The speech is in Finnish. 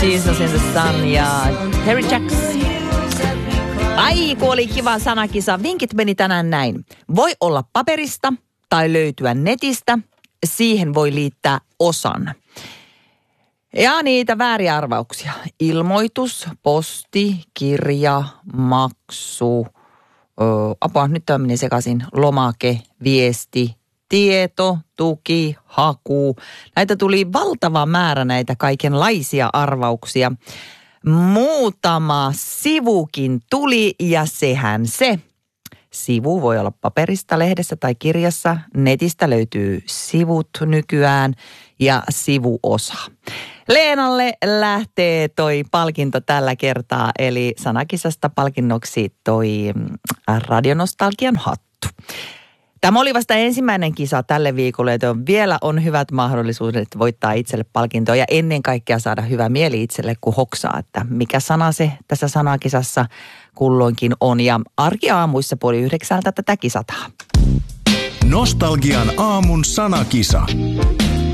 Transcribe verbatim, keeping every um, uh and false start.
Jesus in the Sun ja Terry Jacks. Ai, kun oli kiva sanakisa. Vinkit meni tänään näin. Voi olla paperista tai löytyä netistä. Siihen voi liittää osan. Ja niitä vääriä arvauksia. Ilmoitus, posti, kirja, maksu, ö, apua, nyt tämä meni sekaisin, lomake, viesti, tieto, tuki, haku. Näitä tuli valtava määrä näitä kaikenlaisia arvauksia. Muutama sivukin tuli ja sehän se. Sivu voi olla paperista, lehdessä tai kirjassa. Netistä löytyy sivut nykyään ja sivuosa. Leenalle lähtee toi palkinto tällä kertaa, eli sanakisasta palkinnoksi toi Radionostalgian hattu. Tämä oli vasta ensimmäinen kisa tälle viikolle, joten vielä on hyvät mahdollisuudet voittaa itselle palkintoa ja ennen kaikkea saada hyvä mieli itselle, kun hoksaa, että mikä sana se tässä sanakisassa kulloinkin on. Ja arkiaamuissa puoli yhdeksältä tätä kisataan. Nostalgian aamun sanakisa.